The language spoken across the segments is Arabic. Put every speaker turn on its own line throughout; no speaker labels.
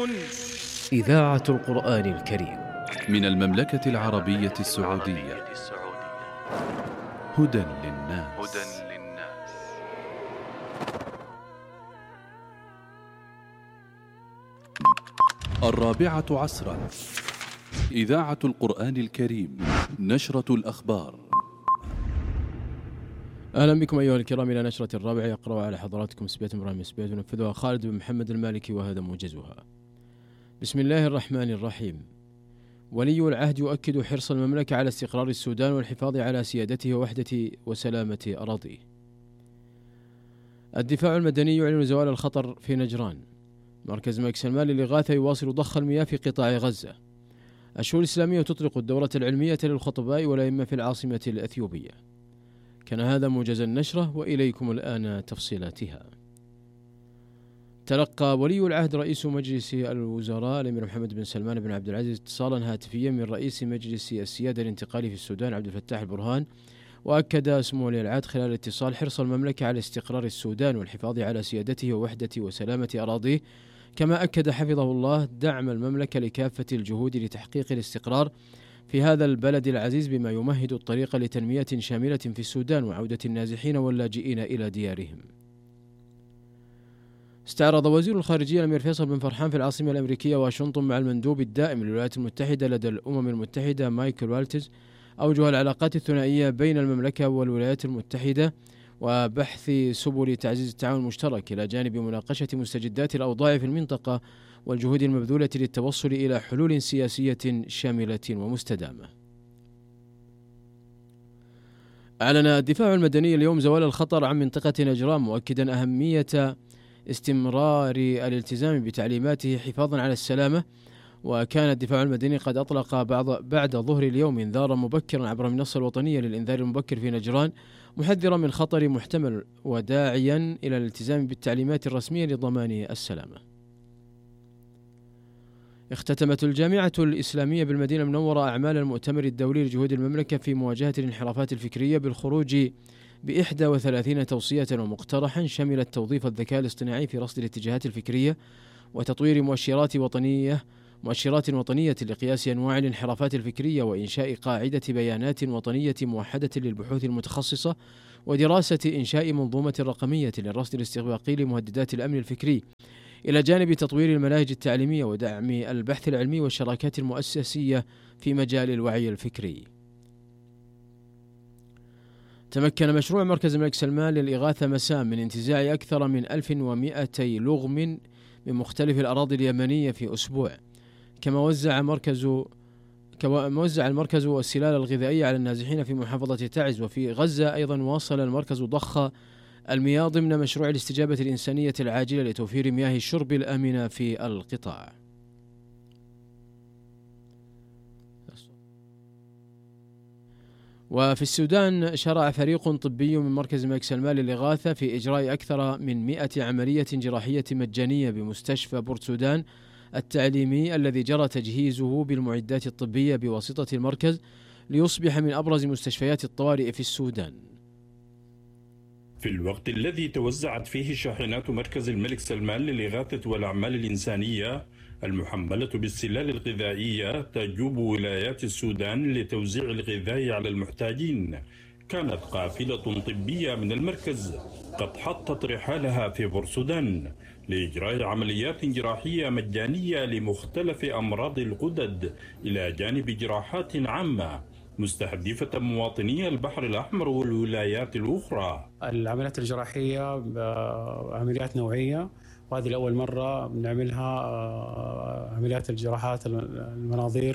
إذاعة القرآن الكريم
من المملكة العربية السعودية. هدى للناس. الرابعة عصرا، إذاعة القرآن الكريم، نشرة الأخبار.
أهلا بكم أيها الكرام إلى نشرة الرابعة، يقرأ على حضراتكم سبيت إبراهيم سبيت ونفذها خالد بن محمد المالكي، وهذا موجزها. بسم الله الرحمن الرحيم. ولي العهد يؤكد حرص المملكة على استقرار السودان والحفاظ على سيادته ووحدة وسلامة أراضيه. الدفاع المدني يعلن زوال الخطر في نجران. مركز الملك سلمان للإغاثة يواصل ضخ المياه في قطاع غزة. الشؤون الإسلامية تطلق الدورة العلمية للخطباء والأئمة في العاصمة الأثيوبية. كان هذا موجز النشرة، وإليكم الآن تفصيلاتها. تلقى ولي العهد رئيس مجلس الوزراء الأمير محمد بن سلمان بن عبد العزيز اتصالا هاتفيا من رئيس مجلس السيادة الانتقالي في السودان عبد الفتاح البرهان، وأكد سمو ولي العهد خلال الاتصال حرص المملكة على استقرار السودان والحفاظ على سيادته ووحدة وسلامة أراضيه، كما أكد حفظه الله دعم المملكة لكافة الجهود لتحقيق الاستقرار في هذا البلد العزيز بما يمهد الطريق لتنمية شاملة في السودان وعودة النازحين واللاجئين إلى ديارهم. استعرض وزير الخارجية الأمير فيصل بن فرحان في العاصمة الأمريكية واشنطن مع المندوب الدائم للولايات المتحدة لدى الأمم المتحدة مايكل والتز أوجه العلاقات الثنائية بين المملكة والولايات المتحدة وبحث سبل تعزيز التعاون المشترك، إلى جانب مناقشة مستجدات الأوضاع في المنطقة والجهود المبذولة للتوصل إلى حلول سياسية شاملة ومستدامة. أعلن الدفاع المدني اليوم زوال الخطر عن منطقة نجران، مؤكدا أهمية استمرار الالتزام بتعليماته حفاظا على السلامة. وكان الدفاع المدني قد أطلق بعد ظهر اليوم إنذارا مبكرا عبر المنصة الوطنية للإنذار المبكر في نجران، محذرا من خطر محتمل وداعيا إلى الالتزام بالتعليمات الرسمية لضمان السلامة. اختتمت الجامعة الإسلامية بالمدينة المنورة أعمال المؤتمر الدولي لجهود المملكة في مواجهة الانحرافات الفكرية بالخروج ب31 توصية ومقترحا شملت توظيف الذكاء الاصطناعي في رصد الاتجاهات الفكرية وتطوير مؤشرات وطنية لقياس أنواع الانحرافات الفكرية، وإنشاء قاعدة بيانات وطنية موحدة للبحوث المتخصصة، ودراسة إنشاء منظومة رقمية للرصد الاستباقي لمهددات الأمن الفكري، إلى جانب تطوير المناهج التعليمية ودعم البحث العلمي والشراكات المؤسسية في مجال الوعي الفكري. تمكن مشروع مركز الملك سلمان للإغاثة مسام من انتزاع أكثر من 1200 لغم من مختلف الأراضي اليمنية في أسبوع. كما وزع المركز السلال الغذائية على النازحين في محافظة تعز وفي غزة. أيضا واصل المركز ضخ المياه ضمن مشروع الاستجابة الإنسانية العاجلة لتوفير مياه الشرب الآمنة في القطاع. وفي السودان شرع فريق طبي من مركز الملك سلمان للإغاثة في إجراء أكثر من 100 عملية جراحية مجانية بمستشفى بورت سودان التعليمي الذي جرى تجهيزه بالمعدات الطبية بواسطة المركز ليصبح من أبرز مستشفيات الطوارئ في السودان.
في الوقت الذي توزعت فيه شاحنات مركز الملك سلمان للإغاثة والأعمال الإنسانية المحملة بالسلال الغذائية تجوب ولايات السودان لتوزيع الغذاء على المحتاجين، كانت قافلة طبية من المركز قد حطت رحالها في بورسودان لإجراء عمليات جراحية مجانية لمختلف أمراض الغدد، إلى جانب جراحات عامة مستهدفة مواطني البحر الأحمر والولايات الأخرى.
العمليات الجراحية عمليات نوعية، وهذه لأول مرة بنعملها. عمليات الجراحات المناظير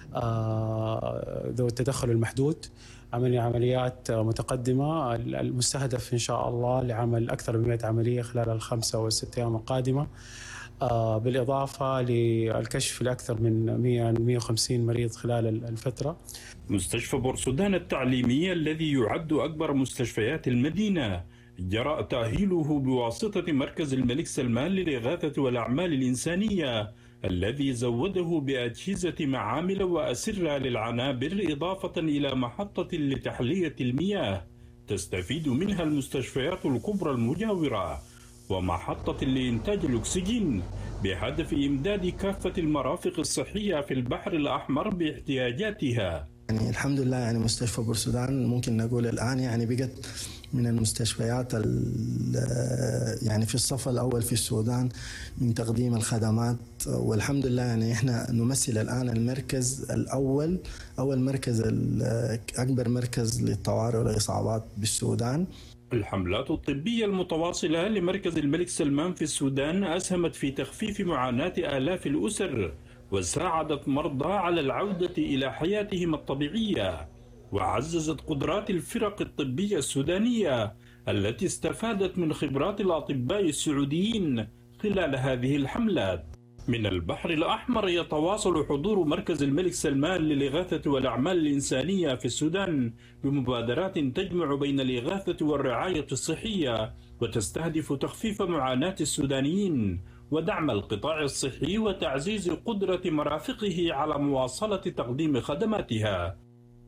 ذو التدخل المحدود، عمليات متقدمة، المستهدف إن شاء الله لعمل أكثر من 100 عملية خلال ال5 و6 أيام القادمة، بالإضافة للكشف لأكثر من 150 مريض خلال الفترة.
مستشفى بورسودان التعليمي الذي يعد أكبر مستشفيات المدينة جرى تأهيله بواسطة مركز الملك سلمان للإغاثة والأعمال الإنسانية الذي زوده بأجهزة معامل وأسرة للعنابر، إضافة إلى محطة لتحلية المياه تستفيد منها المستشفيات الكبرى المجاورة، ومحطة لإنتاج الأكسجين بهدف إمداد كافة المرافق الصحية في البحر الأحمر باحتياجاتها.
يعني الحمد لله يعني مستشفى بورسودان ممكن نقول الآن يعني بقت من المستشفيات يعني في الصف الأول في السودان من تقديم الخدمات، والحمد لله يعني إحنا نمثل الآن المركز الأول، أول مركز أكبر مركز للطوارئ والإصابات بالسودان.
الحملات الطبية المتواصلة لمركز الملك سلمان في السودان أسهمت في تخفيف معاناة آلاف الأسر وساعدت مرضى على العودة إلى حياتهم الطبيعية، وعززت قدرات الفرق الطبية السودانية التي استفادت من خبرات الأطباء السعوديين خلال هذه الحملات. من البحر الأحمر يتواصل حضور مركز الملك سلمان للإغاثة والأعمال الإنسانية في السودان بمبادرات تجمع بين الإغاثة والرعاية الصحية، وتستهدف تخفيف معاناة السودانيين ودعم القطاع الصحي وتعزيز قدرة مرافقه على مواصلة تقديم خدماتها.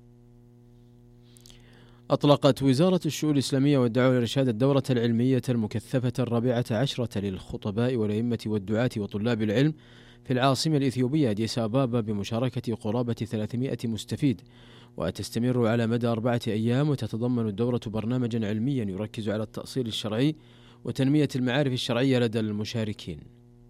أطلقت وزارة الشؤون الإسلامية والدعوة والإرشاد الدورة العلمية المكثفة 14 للخطباء والأئمة والدعاة وطلاب العلم في العاصمة الإثيوبية أديس أبابا بمشاركة قرابة 300 مستفيد، وتستمر على مدى 4 أيام، وتتضمن الدورة برنامجا علميا يركز على التأصيل الشرعي وتنمية المعارف الشرعية لدى المشاركين.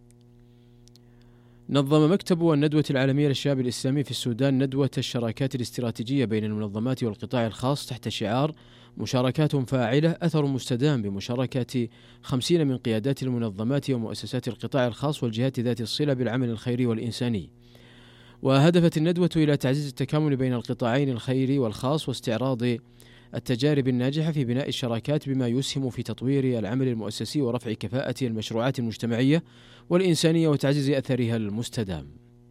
نظم مكتب الندوة العالمية للشباب الإسلامي في السودان ندوة الشراكات الاستراتيجية بين المنظمات والقطاع الخاص تحت شعار مشاركات فاعلة أثر مستدام، بمشاركة 50 من قيادات المنظمات ومؤسسات القطاع الخاص والجهات ذات الصلة بالعمل الخيري والإنساني. وهدفت الندوة إلى تعزيز التكامل بين القطاعين الخيري والخاص واستعراض التجارب الناجحة في بناء الشراكات بما يسهم في تطوير العمل المؤسسي ورفع كفاءة المشروعات المجتمعية والإنسانية وتعزيز أثرها المستدام.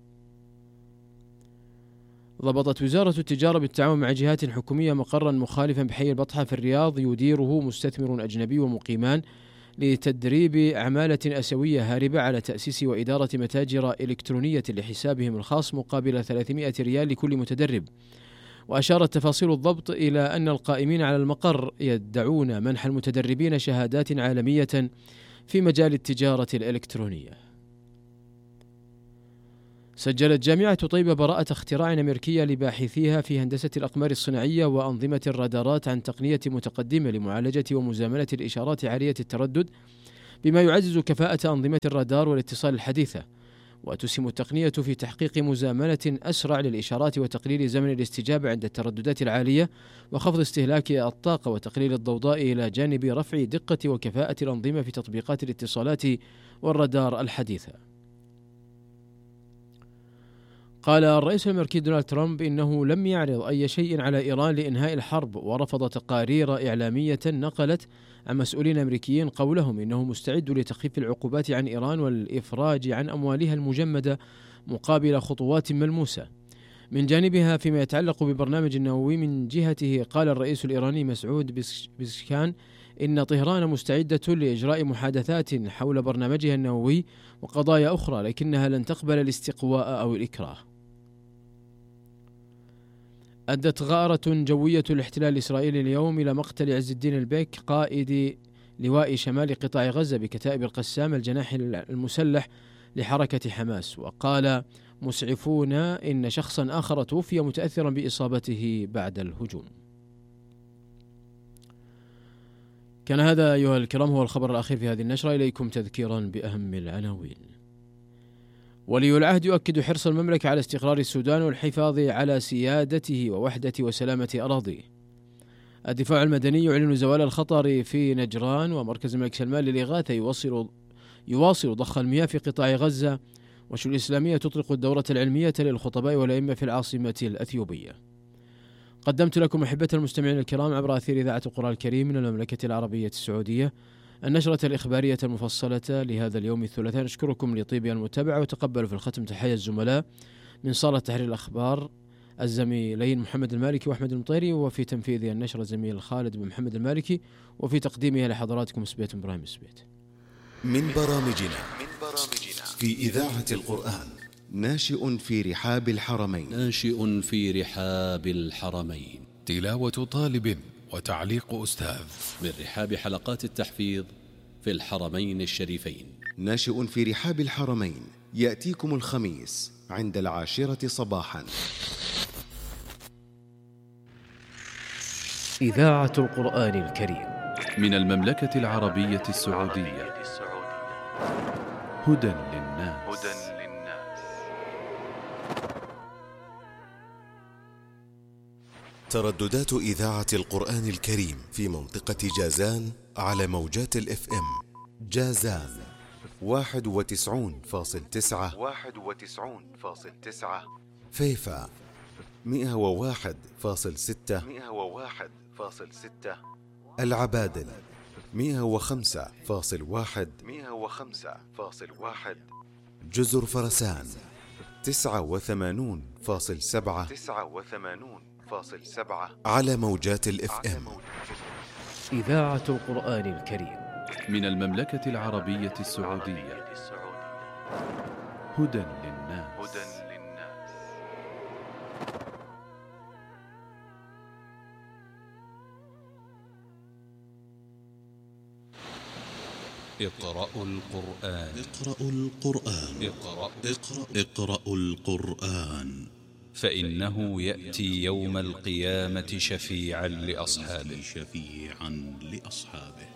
ضبطت وزارة التجارة بالتعاون مع جهات حكومية مقرا مخالفا بحي البطحة في الرياض يديره مستثمر أجنبي ومقيمان لتدريب عمالة أسيوية هاربة على تأسيس وإدارة متاجر إلكترونية لحسابهم الخاص مقابل 300 ريال لكل متدرب. وأشارت تفاصيل الضبط إلى أن القائمين على المقر يدعون منح المتدربين شهادات عالمية في مجال التجارة الإلكترونية. سجلت جامعة طيبة براءة اختراع أمريكية لباحثيها في هندسة الأقمار الصناعية وأنظمة الرادارات عن تقنية متقدمة لمعالجة ومزامنة الإشارات عالية التردد، بما يعزز كفاءة أنظمة الرادار والاتصال الحديثة، وتسهم التقنية في تحقيق مزامنة أسرع للإشارات وتقليل زمن الاستجابة عند الترددات العالية وخفض استهلاك الطاقة وتقليل الضوضاء، إلى جانب رفع دقة وكفاءة الأنظمة في تطبيقات الاتصالات والرادار الحديثة. قال الرئيس الأمريكي دونالد ترامب إنه لم يعرض أي شيء على إيران لإنهاء الحرب، ورفض تقارير إعلامية نقلت عن مسؤولين أمريكيين قولهم إنه مستعد لتخفيف العقوبات عن إيران والإفراج عن أموالها المجمدة مقابل خطوات ملموسة. من جانبها فيما يتعلق ببرنامج النووي، من جهته قال الرئيس الإيراني مسعود بزكشان إن طهران مستعدة لإجراء محادثات حول برنامجها النووي وقضايا أخرى، لكنها لن تقبل الاستقواء أو الإكراه. أدت غارة جوية الاحتلال الإسرائيلي اليوم إلى مقتل عز الدين البيك قائد لواء شمال قطاع غزة بكتائب القسام الجناح المسلح لحركة حماس. وقال مسعفون إن شخصا آخر توفي متأثرا بإصابته بعد الهجوم. كان هذا أيها الكرام هو الخبر الأخير في هذه النشرة. إليكم تذكيرا بأهم العناوين. ولي العهد يؤكد حرص المملكة على استقرار السودان والحفاظ على سيادته ووحدة وسلامة أراضيه. الدفاع المدني يعلن زوال الخطر في نجران، ومركز الملك سلمان للإغاثة يواصل ضخ المياه في قطاع غزة، والشؤون الإسلامية تطلق الدورة العلمية للخطباء والأئمة في العاصمة الأثيوبية. قدمت لكم أحبة المستمعين الكرام عبر أثير إذاعة القرآن الكريم من المملكة العربية السعودية النشرة الإخبارية المفصلة لهذا اليوم الثلاثاء. نشكركم لطيب المتابعة، وتقبلوا في الختم تحية الزملاء من صالة تحرير الأخبار الزميلين محمد المالكي وأحمد المطيري، وفي تنفيذ النشرة زميل خالد بن محمد المالكي، وفي تقديمها لحضراتكم سبيت إبراهيم سبيت.
من برامجنا في إذاعة القرآن ناشئ في رحاب الحرمين تلاوة طالب وتعليق أستاذ،
من رحاب حلقات التحفيظ
في الحرمين الشريفين.
ناشئ في رحاب الحرمين يأتيكم الخميس عند 10 صباحا.
إذاعة القرآن الكريم
من المملكة العربية السعودية. هدى للناس.
ترددات إذاعة القرآن الكريم في منطقة جازان على موجات الFM. جازان 91.9 فيفا 101.6 العبادل 105.1 جزر فرسان 89.7 على موجات الFM.
إذاعة القرآن الكريم
من المملكة العربية السعودية. هدى للناس.
اقرأوا القرآن.
اقرأوا القرآن
فإنه يأتي يوم القيامة شفيعا لأصحابه.